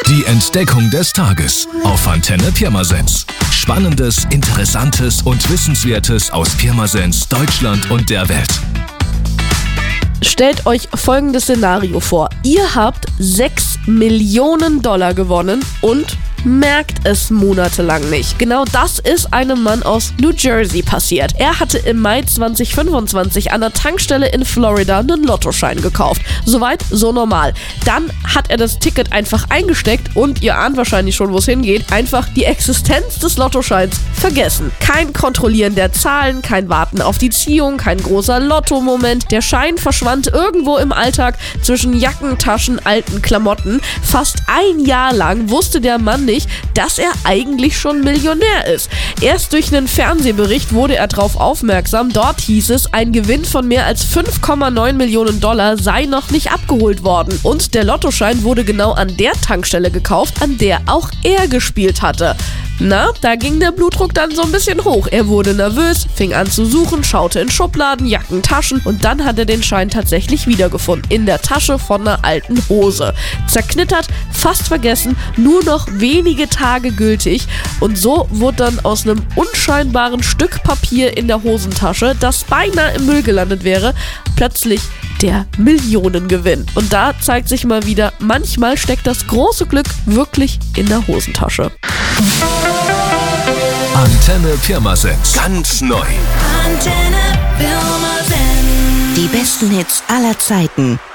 Die Entdeckung des Tages auf Antenne Pirmasens. Spannendes, Interessantes und Wissenswertes aus Pirmasens, Deutschland und der Welt. Stellt euch folgendes Szenario vor. Ihr habt 6 Millionen Dollar gewonnen und merkt es monatelang nicht. Genau das ist einem Mann aus New Jersey passiert. Er hatte im Mai 2025 an der Tankstelle in Florida einen Lottoschein gekauft. Soweit, so normal. Dann hat er das Ticket einfach eingesteckt und ihr ahnt wahrscheinlich schon, wo es hingeht, einfach die Existenz des Lottoscheins vergessen. Kein Kontrollieren der Zahlen, kein Warten auf die Ziehung, kein großer Lotto-Moment. Der Schein verschwand irgendwo im Alltag zwischen Jacken, Taschen, alten Klamotten. Fast ein Jahr lang wusste der Mann nicht, dass er eigentlich schon Millionär ist. Erst durch einen Fernsehbericht wurde er darauf aufmerksam. Dort hieß es, ein Gewinn von mehr als 5,9 Millionen Dollar sei noch nicht abgeholt worden. Und der Lottoschein wurde genau an der Tankstelle gekauft, an der auch er gespielt hatte. Na, da ging der Blutdruck dann so ein bisschen hoch. Er wurde nervös, fing an zu suchen, schaute in Schubladen, Jacken, Taschen und dann hat er den Schein tatsächlich wiedergefunden. In der Tasche von einer alten Hose. Zerknittert, fast vergessen, nur noch wenige Tage gültig. Und so wurde dann aus einem unscheinbaren Stück Papier in der Hosentasche, das beinahe im Müll gelandet wäre, plötzlich der Millionengewinn. Und da zeigt sich mal wieder, manchmal steckt das große Glück wirklich in der Hosentasche. Antenne Pirmasens. Ganz neu. Antenne Pirmasens. Die besten Hits aller Zeiten.